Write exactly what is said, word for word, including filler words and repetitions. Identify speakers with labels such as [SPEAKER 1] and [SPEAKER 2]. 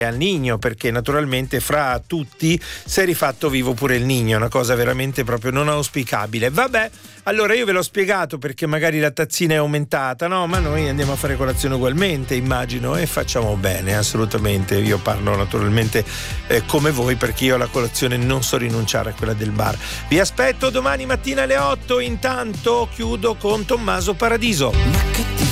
[SPEAKER 1] al Niño, perché naturalmente fra tutti si è rifatto vivo pure il Niño, una cosa veramente proprio non auspicabile. Vabbè, allora io ve l'ho spiegato perché magari la tazzina è aumentata, no? Ma noi andiamo a fare colazione ugualmente, immagino, e facciamo bene, assolutamente. Io parlo naturalmente eh, come voi, perché io alla colazione non so rinunciare a quella del bar. Vi aspetto domani mattina alle otto, intanto chiudo con Tommaso Paradiso.
[SPEAKER 2] Ma che ti